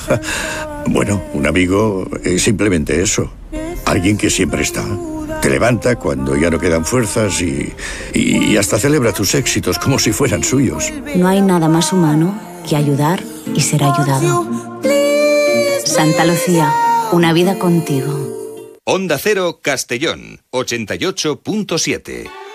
Bueno, un amigo es simplemente eso. Alguien que siempre está. Te levanta cuando ya no quedan fuerzas y hasta celebra tus éxitos como si fueran suyos. No hay nada más humano que ayudar y ser ayudado. Santa Lucía, una vida contigo. Onda Cero Castellón, 88.7.